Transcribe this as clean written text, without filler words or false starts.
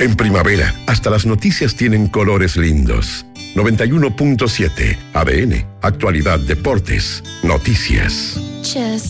En primavera, hasta las noticias tienen colores lindos. 91.7 ADN, actualidad, deportes, noticias. Just